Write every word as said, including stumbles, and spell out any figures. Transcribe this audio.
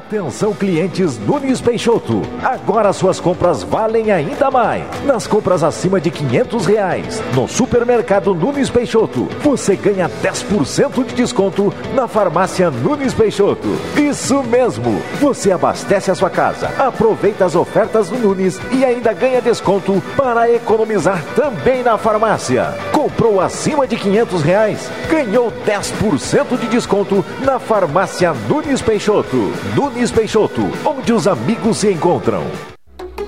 Atenção clientes Nunes Peixoto, agora suas compras valem ainda mais. Nas compras acima de quinhentos reais, no supermercado Nunes Peixoto, você ganha dez por cento de desconto na farmácia Nunes Peixoto. Isso mesmo, você abastece a sua casa, aproveita as ofertas do Nunes e ainda ganha desconto para economizar também na farmácia. Comprou acima de quinhentos reais, ganhou dez por cento de desconto na farmácia Nunes Peixoto. Nunes Peixoto, onde os amigos se encontram.